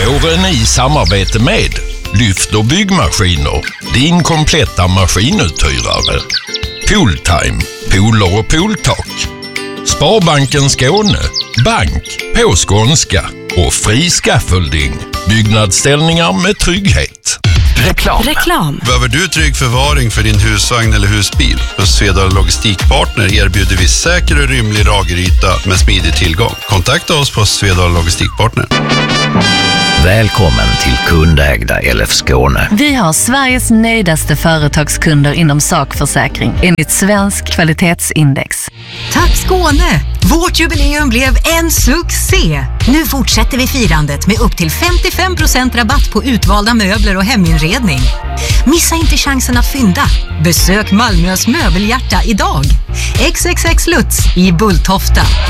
Våren i samarbete med Lyft och byggmaskiner, din kompletta maskinuthyrare. Pooltime, pooler och pooltak. Sparbanken Skåne, bank på skånska. Och fri scaffolding, byggnadsställningar med trygghet. Reklam. Behöver du trygg förvaring för din husvagn eller husbil? Hos Svedala Logistikpartner erbjuder vi säker och rymlig lageryta med smidig tillgång. Kontakta oss på Svedala Logistikpartner. Välkommen till kundägda LF Skåne. Vi har Sveriges nöjdaste företagskunder inom sakförsäkring enligt Svensk kvalitetsindex. Tack Skåne! Vårt jubileum blev en succé! Nu fortsätter vi firandet med upp till 55% rabatt på utvalda möbler och heminredning. Missa inte chansen att fynda. Besök Malmös möbelhjärta idag. XXX Lutz i Bulltofta.